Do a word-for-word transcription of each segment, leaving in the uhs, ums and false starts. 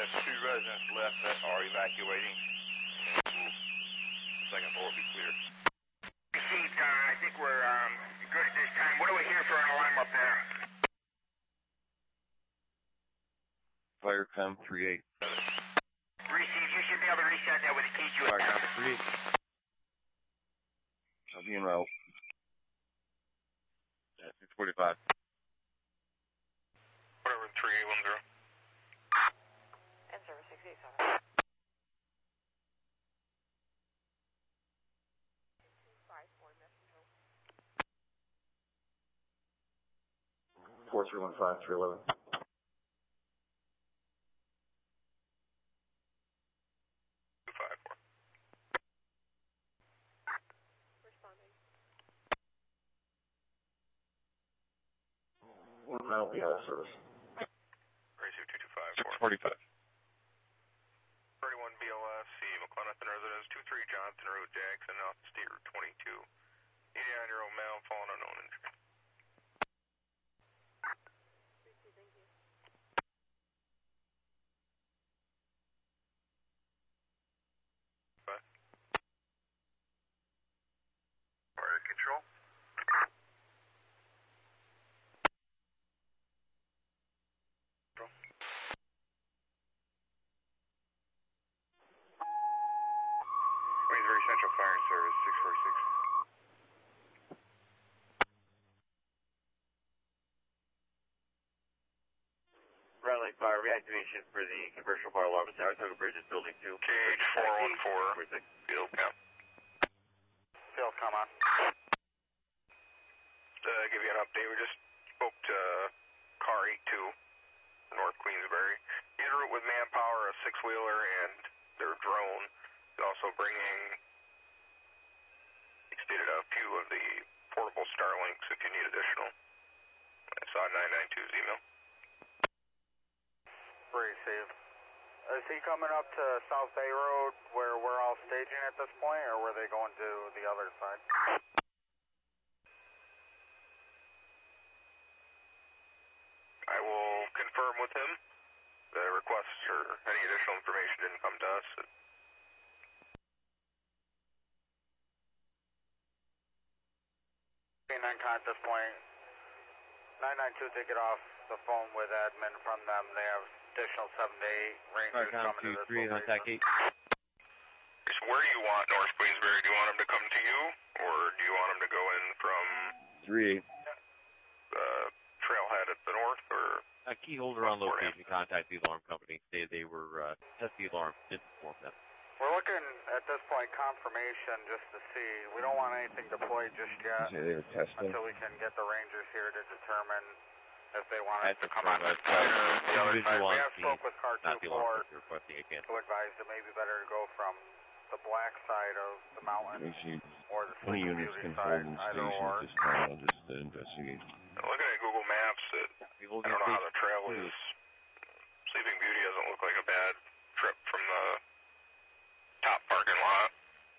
There's two residents left that are evacuating. Second floor will be clear. Received, uh, I think we're um, good at this time. What do we hear for an alarm up there? Firecom three eight. Received. You should be able to reset that with the keys you have. Firecom three eight. I'll be in route. Yeah, six forty-five. Whatever, three eight one zero. And service six eight seven. four three one five, three eleven. two five four. Responding. I'll be out of service. Receive two two five four. six forty-five. thirty-one B L S, C, McLenathan residence, two three Johnson Road, Jackson, off State Route twenty-two. eighty-nine-year-old male, fallen unknown injured. Thank you. Bye. Fire control. Control. Queensbury Central Fire Service, six forty-six. Red Lake Fire reactivation for the commercial bar alarm at Saratoga Bridges, Building two. K H four one four. Field, yeah. Field, come on. To give you an update, we just spoke to car eight two, North Queensbury. En route with manpower, a six-wheeler, and their drone. He's also bringing, he stated, a few of the portable Starlinks if you need additional. I saw nine nine two's email. Receive. Is he coming up to South Bay Road where we're all staging at this point, or were they going to the other side? I will confirm with him. The requests or any additional information didn't come to us. nine con at this point. nine nine two take it off the phone with admin from them. They have additional seven to eight rangers Firecom coming two to this three, location. contact eight. So where do you want North Queensbury? Do you want him to come to you, or do you want him to go in from three eight. the trailhead at the north, or? A key holder on location contact the alarm company. They they were uh, test the alarm, didn't inform them. We're looking at this point confirmation just to see. We don't want anything deployed just yet They were testing. until we can get the rangers here to determine if they want us That's to come on a this side or the other side. individual We on have scene, spoke with car not two the alarm four company requesting a cancel. to advise it may be better to go from the black side of the mountain or the Twenty Sleeping units Beauty can side, hold in either station or. at this time. I'll just uh, investigate. Looking at Google Maps, it, We will I get don't know how the station trail two. is. Sleeping Beauty doesn't look like a bad trip from the top parking lot.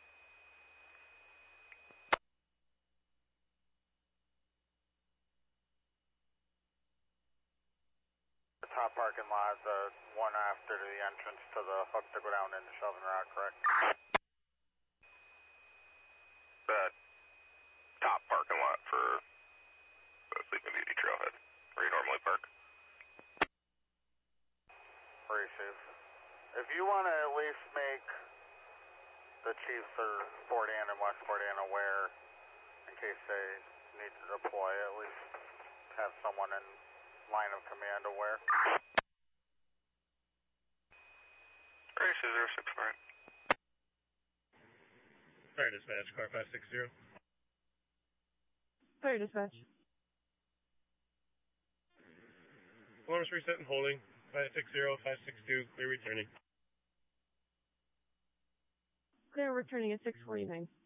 The top parking lot, the one after the entrance to the hook to go down into Shelvin Rock, correct? That top parking lot for the Sleeping Beauty trailhead, where you normally park. Receive. If you want to at least make the chiefs or Fort Ann and West Fort Ann aware, in case they need to deploy, at least have someone in line of command aware. Receive zero six five. Fire dispatch, car five six zero. Fire dispatch. Alarms reset and holding. five six zero, five six two, clear returning. Clear returning at six forty-nine.